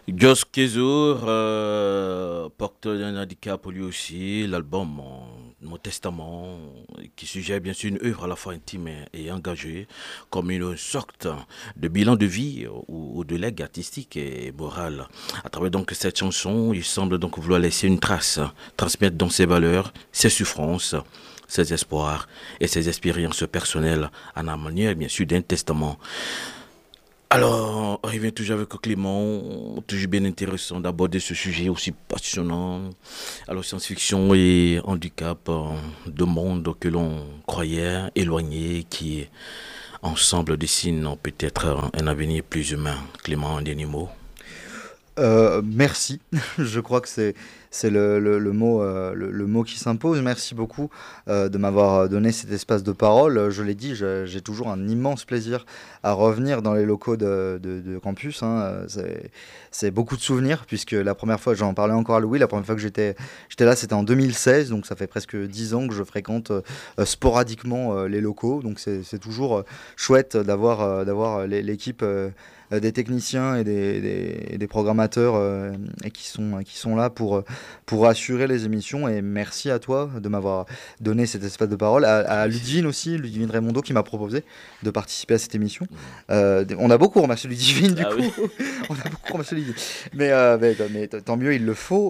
Joss Kezour porte un handicap lui aussi. L'album Mon Testament, qui suggère bien sûr une œuvre à la fois intime et engagée, comme une sorte de bilan de vie ou de legs artistique et moral. À travers donc cette chanson, il semble donc vouloir laisser une trace, transmettre donc ses valeurs, ses souffrances, ses espoirs et ses expériences personnelles en la manière bien sûr d'un testament. Alors, on revient toujours avec Clément, toujours bien intéressant d'aborder ce sujet aussi passionnant. Alors, science-fiction et handicap, deux mondes que l'on croyait éloignés, qui ensemble dessinent peut-être un avenir plus humain. Clément, un dernier mot. Merci. Je crois que c'est le mot le mot qui s'impose. Merci beaucoup de m'avoir donné cet espace de parole. Je l'ai dit, j'ai toujours un immense plaisir à revenir dans les locaux de campus, hein. C'est beaucoup de souvenirs puisque la première fois, j'en parlais encore à Louis, la première fois que j'étais là, c'était en 2016, donc ça fait presque 10 ans que je fréquente sporadiquement les locaux. Donc c'est toujours chouette d'avoir l'équipe des techniciens et des programmateurs et qui sont là pour assurer les émissions. Et merci à toi de m'avoir donné cet espace de parole. À Merci. Ludivine aussi, Ludivine Raimondo, qui m'a proposé de participer à cette émission. On a beaucoup remercié Ludivine, du Ah coup. oui. On a beaucoup remercié Ludivine. Mais tant mieux, il le faut.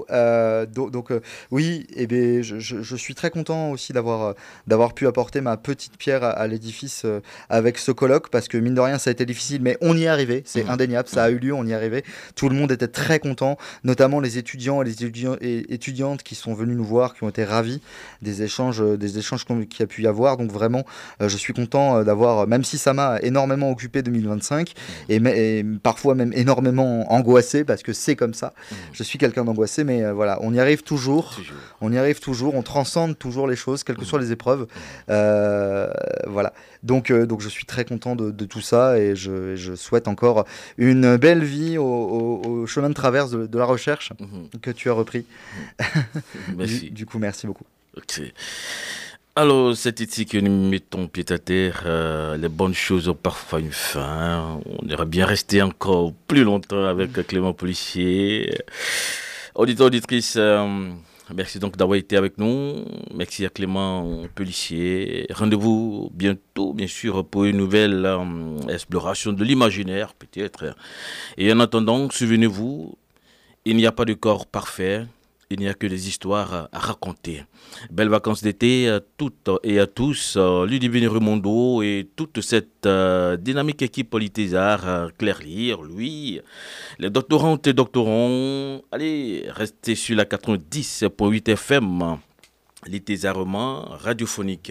Oui, et ben, je suis très content aussi d'avoir pu apporter ma petite pierre à l'édifice avec ce colloque, parce que mine de rien, ça a été difficile, mais on y est arrivé, c'est Mhm, indéniable, ça a mhm, eu lieu, on y est arrivé. Tout le monde était très content, notamment les étudiants et les étudiantes qui sont venus nous voir, qui ont été ravis des échanges qu'il y a pu y avoir. Donc vraiment, je suis content d'avoir, même si ça m'a énormément occupé 2025, mhm, et parfois même énormément angoissé, parce que c'est comme ça. mhm. Je suis quelqu'un d'angoissé, mais voilà, on y arrive toujours. Toujours. On y arrive toujours, on transcende toujours les choses, quelles que soient Mhm, les épreuves. mhm. Voilà. Donc je suis très content de tout ça, et je souhaite encore une belle vie au chemin de traverse de la recherche Mhm, que tu as repris. mhm. Merci. Du coup, merci beaucoup. Ok. Alors, c'est ici que nous mettons pied à terre. Les bonnes choses ont parfois une fin. On aurait bien resté encore plus longtemps avec Clément Policier. Auditeurs, auditrices, merci donc d'avoir été avec nous. Merci à Clément Policier. Rendez-vous bientôt, bien sûr, pour une nouvelle exploration de l'imaginaire, peut-être. Et en attendant, souvenez-vous, il n'y a pas de corps parfait, il n'y a que des histoires à raconter. Belles vacances d'été à toutes et à tous. Ludivine Remondo et toute cette dynamique équipe Polythésard, Claire Lire, lui, les doctorantes et doctorants. Allez, restez sur la 90.8 FM, les radiophonique.